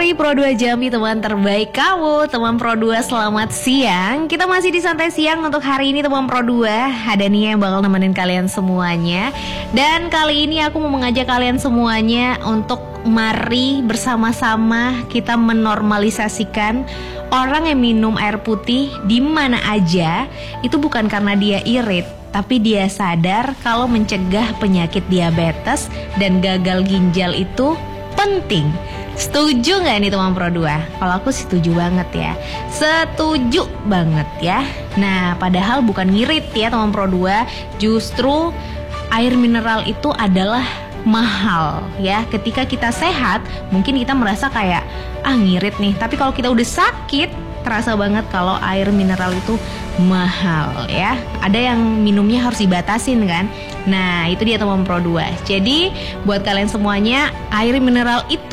Hai Pro 2 Jambi, teman terbaik kamu. Teman Pro 2 selamat siang. Kita masih di Santai Siang untuk hari ini teman Pro 2. Ada nih yang bakal nemenin kalian semuanya. Dan kali ini aku mau mengajak kalian semuanya untuk mari bersama-sama kita menormalisasikan orang yang minum air putih di mana aja. Itu bukan karena dia irit, tapi dia sadar kalau mencegah penyakit diabetes dan gagal ginjal itu penting. Setuju gak nih teman Pro 2? Kalau aku setuju banget ya. Setuju banget ya. Nah padahal bukan ngirit ya teman Pro 2. Justru air mineral itu adalah mahal ya. Ketika kita sehat mungkin kita merasa kayak ngirit nih. Tapi kalau kita udah sakit terasa banget kalau air mineral itu mahal ya. Ada yang minumnya harus dibatasin kan. Nah itu dia teman Pro 2. Jadi buat kalian semuanya, air mineral itu